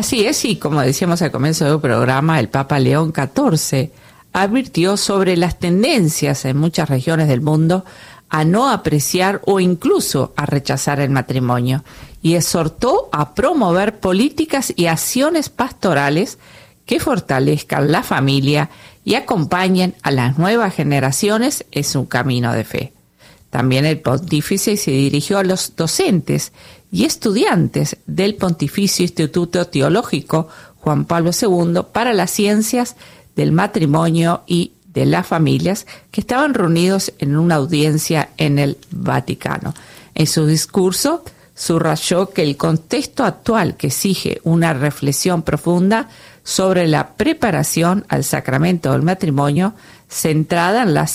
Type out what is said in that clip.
Así es, y como decíamos al comienzo del programa, el Papa León XIV advirtió sobre las tendencias en muchas regiones del mundo a no apreciar o incluso a rechazar el matrimonio, y exhortó a promover políticas y acciones pastorales que fortalezcan la familia y acompañen a las nuevas generaciones en su camino de fe. También el pontífice se dirigió a los docentes y estudiantes del Pontificio Instituto Teológico Juan Pablo II para las Ciencias del Matrimonio y de las Familias, que estaban reunidos en una audiencia en el Vaticano. En su discurso subrayó que el contexto actual que exige una reflexión profunda sobre la preparación al sacramento del matrimonio centrada en la